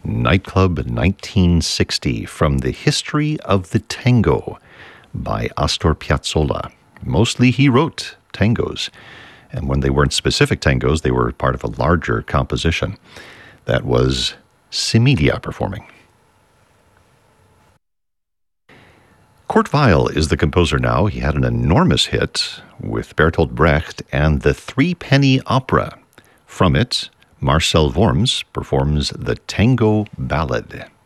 Nightclub 1960 from the History of the Tango by Astor Piazzolla. Mostly he wrote tangos, and when they weren't specific tangos, they were part of a larger composition. That was Similia performing. Kurt Weill is the composer now. He had an enormous hit with Bertolt Brecht and the Three-Penny Opera. From it, Marcel Worms performs the Tango Ballad.